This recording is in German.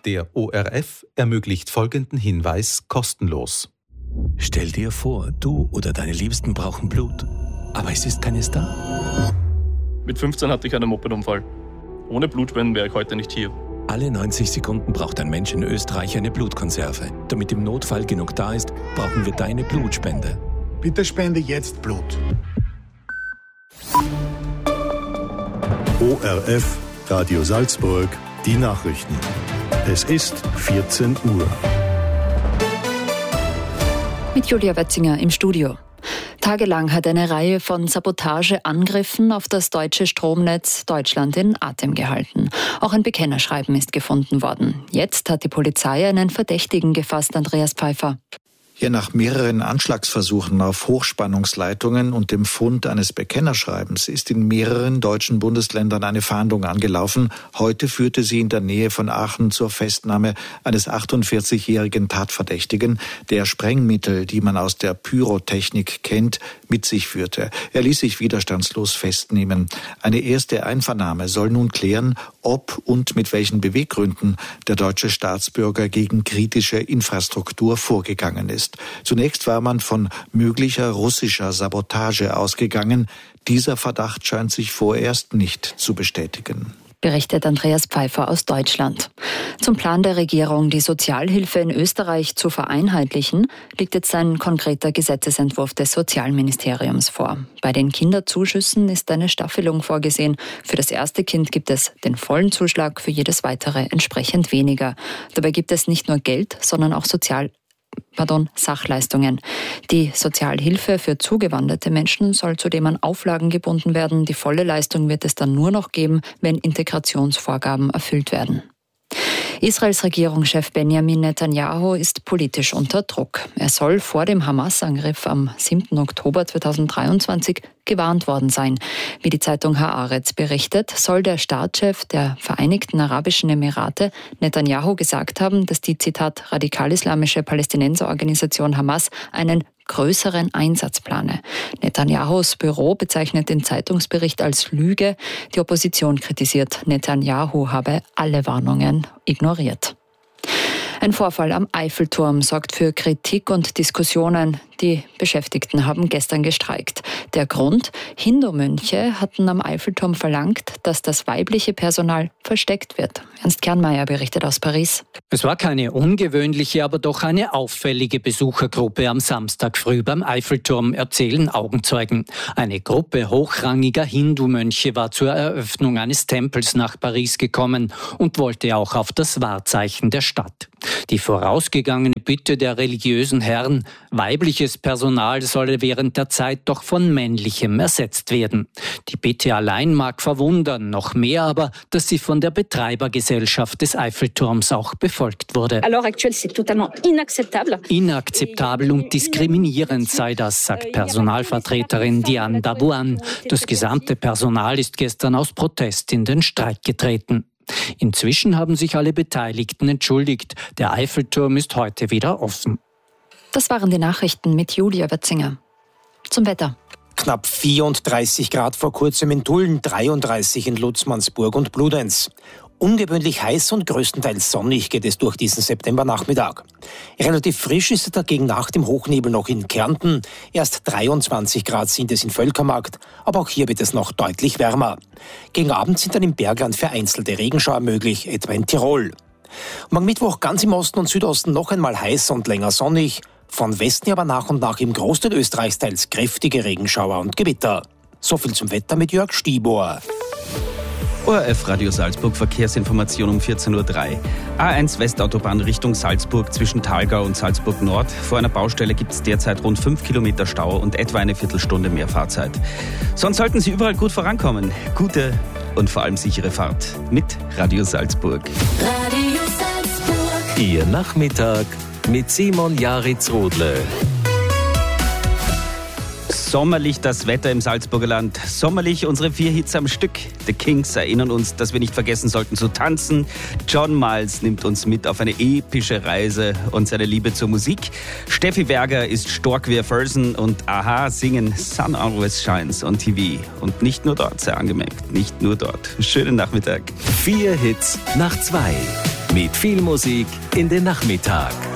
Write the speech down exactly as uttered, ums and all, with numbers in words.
Der O R F ermöglicht folgenden Hinweis kostenlos. Stell dir vor, du oder deine Liebsten brauchen Blut, aber es ist keines da. Mit fünfzehn hatte ich einen Mopedunfall. Ohne Blutspenden wäre ich heute nicht hier. Alle neunzig Sekunden braucht ein Mensch in Österreich eine Blutkonserve. Damit im Notfall genug da ist, brauchen wir deine Blutspende. Bitte spende jetzt Blut. O R F, Radio Salzburg, die Nachrichten. Es ist vierzehn Uhr. Mit Julia Wetzinger im Studio. Tagelang hat eine Reihe von Sabotageangriffen auf das deutsche Stromnetz Deutschland in Atem gehalten. Auch ein Bekennerschreiben ist gefunden worden. Jetzt hat die Polizei einen Verdächtigen gefasst, Andreas Pfeiffer. Ja, nach mehreren Anschlagsversuchen auf Hochspannungsleitungen und dem Fund eines Bekennerschreibens ist in mehreren deutschen Bundesländern eine Fahndung angelaufen. Heute führte sie in der Nähe von Aachen zur Festnahme eines achtundvierzigjährigen Tatverdächtigen, der Sprengmittel, die man aus der Pyrotechnik kennt, mit sich führte. Er ließ sich widerstandslos festnehmen. Eine erste Einvernahme soll nun klären, ob und mit welchen Beweggründen der deutsche Staatsbürger gegen kritische Infrastruktur vorgegangen ist. Zunächst war man von möglicher russischer Sabotage ausgegangen. Dieser Verdacht scheint sich vorerst nicht zu bestätigen. Berichtet Andreas Pfeiffer aus Deutschland. Zum Plan der Regierung, die Sozialhilfe in Österreich zu vereinheitlichen, liegt jetzt ein konkreter Gesetzesentwurf des Sozialministeriums vor. Bei den Kinderzuschüssen ist eine Staffelung vorgesehen. Für das erste Kind gibt es den vollen Zuschlag, für jedes weitere entsprechend weniger. Dabei gibt es nicht nur Geld, sondern auch Sozial Pardon, Sachleistungen. Die Sozialhilfe für zugewanderte Menschen soll zudem an Auflagen gebunden werden. Die volle Leistung wird es dann nur noch geben, wenn Integrationsvorgaben erfüllt werden. Israels Regierungschef Benjamin Netanyahu ist politisch unter Druck. Er soll vor dem Hamas-Angriff am siebten Oktober zweitausenddreiundzwanzig gewarnt worden sein. Wie die Zeitung Haaretz berichtet, soll der Staatschef der Vereinigten Arabischen Emirate Netanyahu gesagt haben, dass die, Zitat, radikal-islamische Palästinenserorganisation Hamas einen größeren Einsatz plane. Netanyahus Büro bezeichnet den Zeitungsbericht als Lüge. Die Opposition kritisiert, Netanyahu habe alle Warnungen ignoriert. Ein Vorfall am Eiffelturm sorgt für Kritik und Diskussionen. Die Beschäftigten haben gestern gestreikt. Der Grund? Hindu-Mönche hatten am Eiffelturm verlangt, dass das weibliche Personal versteckt wird. Ernst Kernmeier berichtet aus Paris. Es war keine ungewöhnliche, aber doch eine auffällige Besuchergruppe am Samstag früh beim Eiffelturm, erzählen Augenzeugen. Eine Gruppe hochrangiger Hindu-Mönche war zur Eröffnung eines Tempels nach Paris gekommen und wollte auch auf das Wahrzeichen der Stadt. Die vorausgegangene Bitte der religiösen Herren, weibliches Personal solle während der Zeit doch von männlichem ersetzt werden. Die Bitte allein mag verwundern, noch mehr aber, dass sie von der Betreibergesellschaft des Eiffelturms auch befolgt wurde. Inakzeptabel und diskriminierend sei das, sagt Personalvertreterin Diane Dabouan. Das gesamte Personal ist gestern aus Protest in den Streik getreten. Inzwischen haben sich alle Beteiligten entschuldigt. Der Eiffelturm ist heute wieder offen. Das waren die Nachrichten mit Julia Wetzinger. Zum Wetter. Knapp vierunddreißig Grad vor kurzem in Tulln, dreiunddreißig in Lutzmannsburg und Bludenz. Ungewöhnlich heiß und größtenteils sonnig geht es durch diesen Septembernachmittag. Relativ frisch ist es dagegen nach dem Hochnebel noch in Kärnten. Erst dreiundzwanzig Grad sind es in Völkermarkt, aber auch hier wird es noch deutlich wärmer. Gegen Abend sind dann im Bergland vereinzelte Regenschauer möglich, etwa in Tirol. Und am Mittwoch ganz im Osten und Südosten noch einmal heiß und länger sonnig. Von Westen aber nach und nach im Großteil Österreichs teils kräftige Regenschauer und Gewitter. So viel zum Wetter mit Jörg Stibor. O R F Radio Salzburg, Verkehrsinformation um vierzehn Uhr drei. A eins Westautobahn Richtung Salzburg zwischen Thalgau und Salzburg Nord. Vor einer Baustelle gibt es derzeit rund fünf Kilometer Stau und etwa eine Viertelstunde mehr Fahrzeit. Sonst sollten Sie überall gut vorankommen. Gute und vor allem sichere Fahrt mit Radio Salzburg. Radio Salzburg. Ihr Nachmittag mit Simon Jaritz-Rodle. Sommerlich das Wetter im Salzburger Land. Sommerlich unsere vier Hits am Stück. The Kings erinnern uns, dass wir nicht vergessen sollten zu tanzen. John Miles nimmt uns mit auf eine epische Reise und seine Liebe zur Musik. Steffi Berger ist stark wie ein Felsen und Aha singen Sun Always Shines on T V. Und nicht nur dort, sehr angemerkt, nicht nur dort. Schönen Nachmittag. Vier Hits nach zwei. Mit viel Musik in den Nachmittag.